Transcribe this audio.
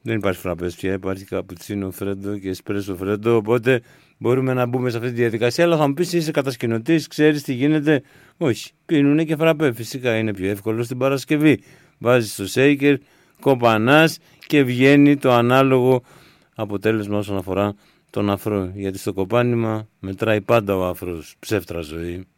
Δεν υπάρχει φραπές πια, υπάρχει καπουτσίνο φρέντο και εσπρέσο φρέντο, οπότε μπορούμε να μπούμε σε αυτή τη διαδικασία. Αλλά θα μου πεις, είσαι κατασκηνωτής, ξέρεις τι γίνεται? Όχι, πίνουνε και φραπέ, φυσικά είναι πιο εύκολο στην Παρασκευή. Βάζεις το shaker, κοπανάς και βγαίνει το ανάλογο αποτέλεσμα όσον αφορά τον αφρό. Γιατί στο κοπάνημα μετράει πάντα ο αφρός. Ψεύτρα ζωή.